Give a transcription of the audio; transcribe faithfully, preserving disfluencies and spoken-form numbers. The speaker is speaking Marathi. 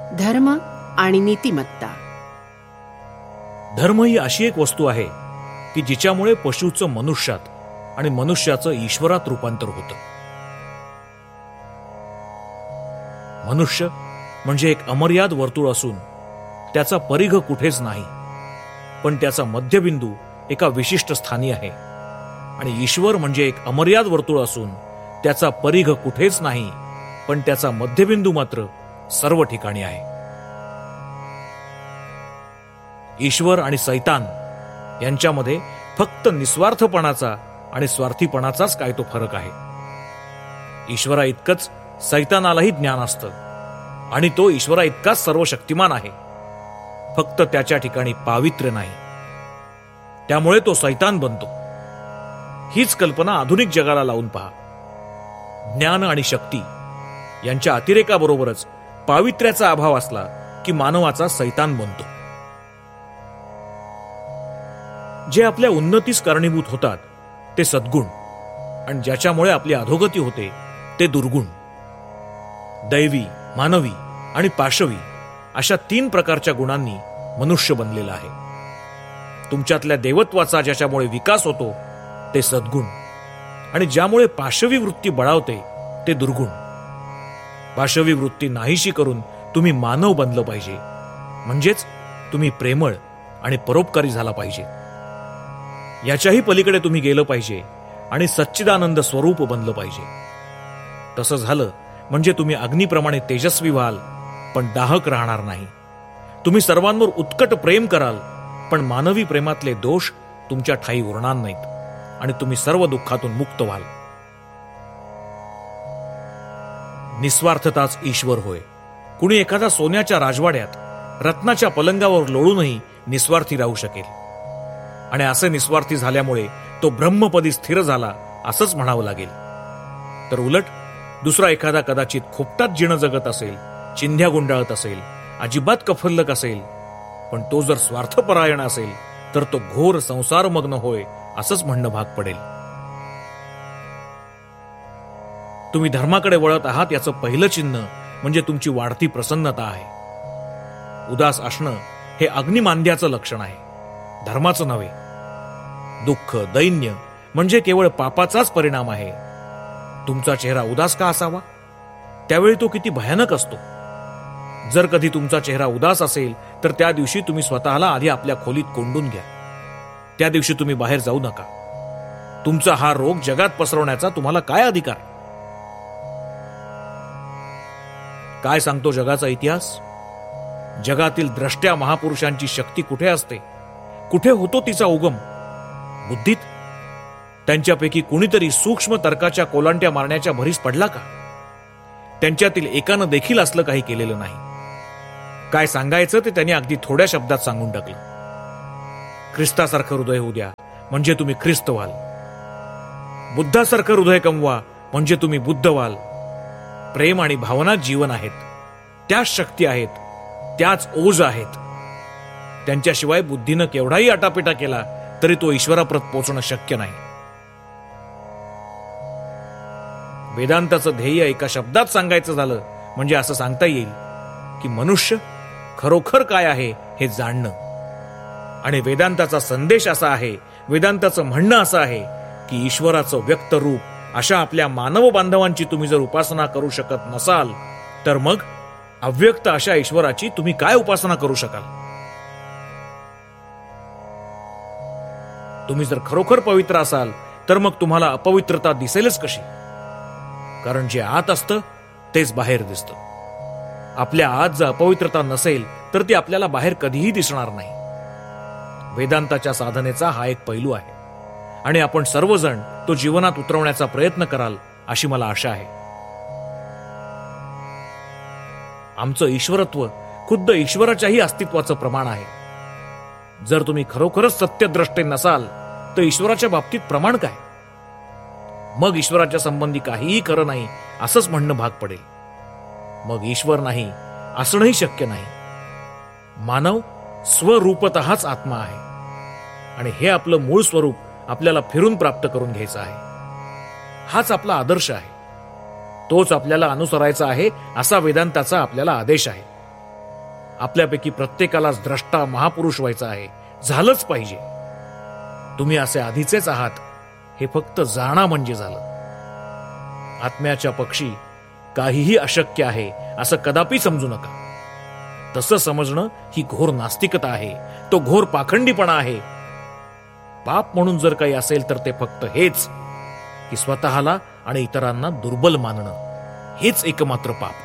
धर्म आणि नीतिमत्ता. धर्म ही अशी एक वस्तू आहे की जिच्यामुळे पशुचं मनुष्यात आणि मनुष्याचं ईश्वरात रूपांतर होतं. मनुष्य म्हणजे एक अमर्याद वर्तुळ असून त्याचा परिघ कुठेच नाही, पण त्याचा मध्यबिंदू एका विशिष्ट स्थानी आहे. आणि ईश्वर म्हणजे एक अमर्याद वर्तुळ असून त्याचा परिघ कुठेच नाही, पण त्याचा मध्यबिंदू मात्र सर्व ठिकाणी आहे. ईश्वर आणि सैतान यांच्यामध्ये फक्त निस्वार्थपणाचा आणि स्वार्थीपणाचाच काय तो फरक आहे. ईश्वरा इतकंच सैतानालाही ज्ञान असतं आणि तो ईश्वरा इतकाच सर्व शक्तिमान आहे, फक्त त्याच्या ठिकाणी पावित्र्य नाही, त्यामुळे तो सैतान बनतो. हीच कल्पना आधुनिक जगाला लावून पहा. ज्ञान आणि शक्ती यांच्या अतिरेकाबरोबरच पावित्र्याचा अभाव असला की मानवाचा सैतान बनतो. जे आपल्या उन्नतीस कारणीभूत होतात ते सद्गुण, आणि ज्याच्यामुळे आपली अधोगती होते ते दुर्गुण. दैवी, मानवी आणि पाशवी अशा तीन प्रकारच्या गुणांनी मनुष्य बनलेला आहे. तुमच्यातल्या देवत्वाचा ज्याच्यामुळे विकास होतो ते सद्गुण, आणि ज्यामुळे पाशवी वृत्ती बळावते ते दुर्गुण. पाशवी वृत्ती नाहीशी करून तुम्ही मानव बनलं पाहिजे, म्हणजेच तुम्ही प्रेमळ आणि परोपकारी झाला पाहिजे. याच्याही पलीकडे तुम्ही गेलं पाहिजे आणि सच्चिदानंद स्वरूप बनलं पाहिजे. तसं झालं म्हणजे तुम्ही अग्नीप्रमाणे तेजस्वी व्हाल, पण दाहक राहणार नाही. तुम्ही सर्वांवर उत्कट प्रेम कराल, पण मानवी प्रेमातले दोष तुमच्या ठाई उरणार नाहीत आणि तुम्ही सर्व दुःखातून मुक्त व्हाल. निस्वार्थताच ईश्वर होय. कुणी एखादा सोन्याच्या राजवाड्यात रत्नाच्या पलंगावर लोळूनही निस्वार्थी राहू शकेल, आणि असे निस्वार्थी झाल्यामुळे तो ब्रह्मपदी स्थिर झाला असंच म्हणावं लागेल. तर उलट दुसरा एखादा कदाचित खोपटात जिणं जगत असेल, चिंध्या गुंडाळत असेल, अजिबात कफल्लक असेल, पण तो जर स्वार्थपरायण असेल तर तो घोर संसारमग्न होय असंच म्हणणं भाग पडेल. तुम्ही धर्माकडे वळत आहात याचं पहिलं चिन्ह म्हणजे तुमची वाढती प्रसन्नता आहे. उदास असणं हे अग्निमांद्याचं लक्षण आहे, धर्माचं नव्हे. दुःख, दैन्य म्हणजे केवळ पापाचाच परिणाम आहे. तुमचा चेहरा उदास का असावा? त्यावेळी तो किती भयानक असतो. जर कधी तुमचा चेहरा उदास असेल तर त्या दिवशी तुम्ही स्वतःला आधी आपल्या खोलीत कोंडून घ्या. त्या दिवशी तुम्ही बाहेर जाऊ नका. तुमचा हा रोग जगात पसरवण्याचा तुम्हाला काय अधिकार? काय सांगतो जगाचा इतिहास? जगातील द्रष्ट्या महापुरुषांची शक्ती कुठे असते? कुठे होतो तिचा उगम? बुद्धीत. त्यांच्यापैकी कुणीतरी सूक्ष्म तर्काच्या कोलांट्या मारण्याच्या भरीस पडला का? त्यांच्यातील एकानं देखील असलं काही केलेलं नाही. काय सांगायचं ते त्यांनी अगदी थोड्या शब्दात सांगून टाकलं. ख्रिस्तासारखं हृदय होऊ द्या म्हणजे तुम्ही ख्रिस्त व्हाल. बुद्धासारखं हृदय कमवा म्हणजे तुम्ही बुद्ध व्हाल. प्रेम आणि भावना जीवन आहेत, त्याच शक्ती आहेत, त्याच ओज आहेत. त्यांच्याशिवाय बुद्धीनं केवढाही आटापिटा केला तरी तो ईश्वराप्रत पोचणं शक्य नाही. वेदांताचं ध्येय एका शब्दात सांगायचं झालं म्हणजे असं सांगता येईल की मनुष्य खरोखर काय आहे हे जाणणं. आणि वेदांताचा संदेश असा आहे, वेदांताचं म्हणणं असं आहे की ईश्वराचं व्यक्त रूप अशा आपल्या मानव बांधवांची तुम्ही जर उपासना करू शकत नसाल तर मग अव्यक्त अशा ईश्वराची तुम्ही काय उपासना करू शकाल? तुम्ही जर खरोखर पवित्र असाल तर मग तुम्हाला अपवित्रता दिसेलच कशी? कारण जे आत असतं तेच बाहेर दिसतं. आपल्या आत जर अपवित्रता नसेल तर ती आपल्याला बाहेर कधीही दिसणार नाही. वेदांताच्या साधनेचा हा एक पैलू आहे आणि आपण सर्वजण तो जीवनात उतरवण्याचा प्रयत्न कराल अशी मला आशा आहे. आमचं ईश्वरत्व खुद्द ईश्वराच्याही अस्तित्वाचं प्रमाण आहे. जर तुम्ही खरोखरच सत्यद्रष्टे नसाल तर ईश्वराच्या बाबतीत प्रमाण काय? मग ईश्वराच्या संबंधी काहीही खरं नाही असंच म्हणणं भाग पडेल. मग ईश्वर नाही असणंही शक्य नाही. मानव स्वरूपतःच आत्मा आहे आणि हे आपलं मूळ स्वरूप आपल्याला फिरून प्राप्त करून घ्यायचं आहे. हाच आपला आदर्श आहे, तोच आपल्याला अनुसरायचा आहे असा वेदांताचा आपल्याला आदेश आहे. आपल्यापैकी प्रत्येकालाच द्रष्टा महापुरुष व्हायचा आहे, झालंच पाहिजे. तुम्ही असे आधीचेच आहात हे फक्त जाणा म्हणजे झालं. आत्म्याच्या पक्षी काहीही अशक्य आहे असं कदापि समजू नका. तसं समजणं ही घोर नास्तिकता आहे, तो घोर पाखंडीपणा आहे. पाप म्हणून जर काही असेल तर ते फक्त हेच की स्वतःला आणि इतरांना दुर्बल मानणं, हेच एकमात्र पाप.